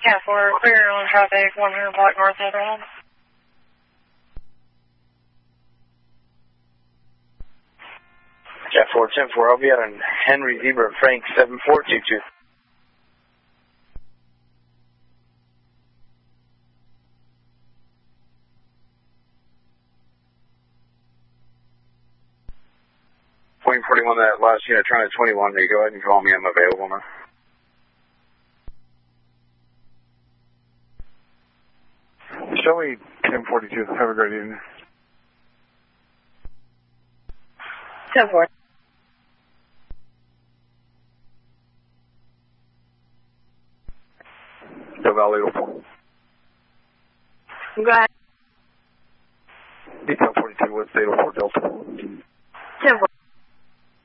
Yeah, for clear on traffic, 100 block north Netherland. Jet 410-4, I'll be out on Henry Zebra Frank 7422. Point 41, that last unit trying to 21, may you go ahead and call me, I'm available now. Show me 1042, have a great evening. 10-4. The Valley. Go ahead. Detail 42 with Data 4 Delta.